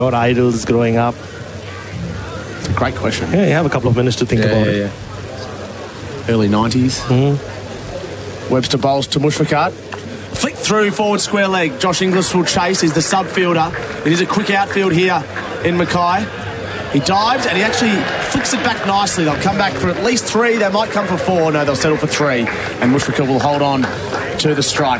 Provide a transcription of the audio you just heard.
Got idols growing up? Great question. Yeah, you have a couple of minutes to think about it. Early 90s. Webster bowls to Mushfiqat. Flick through forward square leg. Josh Inglis will chase. He's the sub fielder. It is a quick outfield here in Mackay. He dives and he actually flicks it back nicely. They'll come back for at least 3. They might come for 4. No, they'll settle for 3. And Mushfiqat will hold on to the strike.